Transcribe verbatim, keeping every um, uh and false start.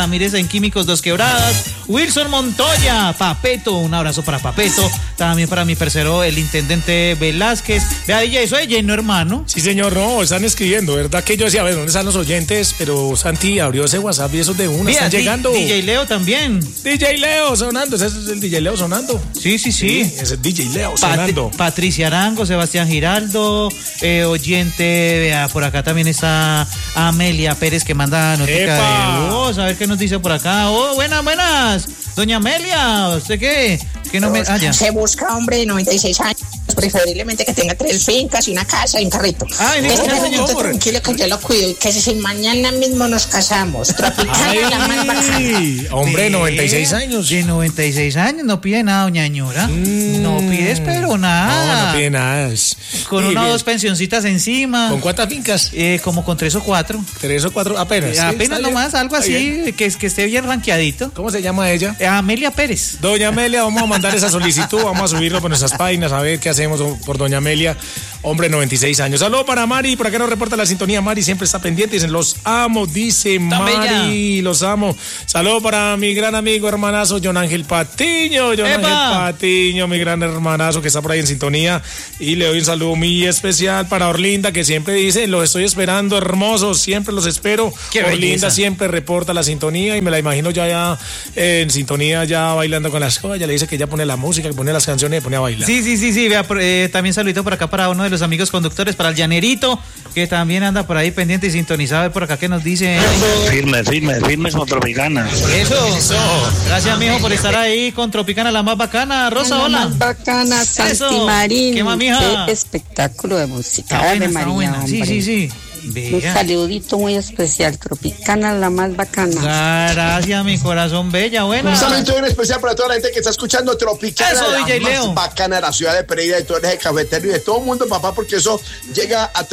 Ramírez en Químicos Dos Quebradas, Wilson Montoya, Papeto, un abrazo para Papeto, también para mi parcero el intendente Velázquez. Vea, D J, soy lleno, hermano. Sí, señor, no, están escribiendo, ¿verdad? Que yo decía, a ver, ¿dónde están los oyentes? Pero Santi abrió ese WhatsApp y esos de una, Mira, están llegando. D J Leo también. D J Leo sonando, ese es el D J Leo sonando. Sí, sí, sí. sí ese es D J Leo sonando. Pat- Patricia Arango, Sebastián Giraldo, eh, oyente, vea, por acá también está Amelia Pérez que manda noticia de voz, a ver qué nos dice por acá. Oh, buenas, buenas. Doña Amelia, ¿usted qué? ¿Qué no me...? Ah, ya. Se busca hombre de noventa y seis años, preferiblemente que tenga tres fincas y una casa y un carrito. Ay, que esté señor. tranquilo, que yo lo cuido y que si mañana mismo nos casamos. Tropicana, la más bacana. Hombre, noventa y seis años. De noventa y seis años, no pide nada, doña Ñora. Mm, no pides, pero nada. No, no pide nada. Con una o dos pensioncitas encima. ¿Con cuántas fincas? Eh, como con tres o cuatro. Tres o cuatro, apenas. Eh, apenas ¿Sí? nomás, algo así, que, que esté bien ranqueadito. ¿Cómo se llama ella? Eh, Amelia Pérez. Doña Amelia, vamos a mandar esa solicitud, vamos a subirlo por nuestras páginas, a ver qué hacemos por Doña Amelia, hombre, noventa y seis años. Saludos para Mari, por acá nos reporta la sintonía. Mari siempre está pendiente, dicen, los amo, dice Mari, los amo. Saludos para mi gran amigo, hermanazo, John Ángel Patiño, John ¡Epa! Ángel Patiño, mi gran hermanazo que está por ahí en sintonía. Y le doy un saludo muy especial para Orlinda, que siempre dice, los estoy esperando, hermosos, siempre los espero. Qué Orlinda belleza. siempre reporta la sintonía y me la imagino ya, ya eh, en sintonía, ya bailando con las cosas. Ya le dice que ya pone la música, que pone las canciones y pone a bailar. Sí, sí, sí, sí, vea, eh, también saludito por acá para uno de los amigos conductores, para el Llanerito, que también anda por ahí pendiente y sintonizado. A ver por acá qué nos dice. Firme, firme, firme con Tropicana. Eso, eso. Gracias, mijo, por estar ahí con Tropicana, la más bacana. Rosa, la hola. más bacana, Santi Eso. Marín. ¿Qué más, mija? Qué espectáculo de música. Está buena, Ave está María, buena. Sí, hombre. sí, sí. Un Bella. saludito muy especial, Tropicana, la más bacana. Gracias, mi corazón, bella, buena. Un saludo bien especial para toda la gente que está escuchando Tropicana, Eso, la D J más Leo. bacana de la ciudad de Pereira, de todo el eje cafetero y de todo el mundo, papá, porque eso llega a